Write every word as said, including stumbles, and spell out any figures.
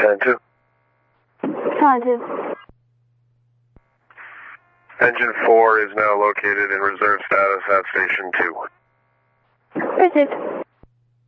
ten two. ten two. Engine four is now located in reserve status at Station two. Received.